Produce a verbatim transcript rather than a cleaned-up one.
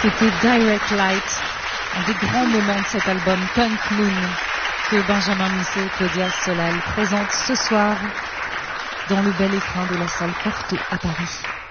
C'était Direct Light, un des grands moments de cet album Punk Moon que Benjamin Musset et Claudia Solal présentent ce soir dans le bel écrin de la salle Porto à Paris.